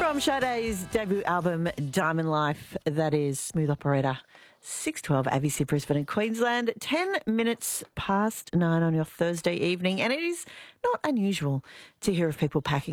From Sade's debut album, Diamond Life, that is Smooth Operator. 6:12 ABC Brisbane and Queensland, 10 minutes past 9 on your Thursday evening. And it is not unusual to hear of people packing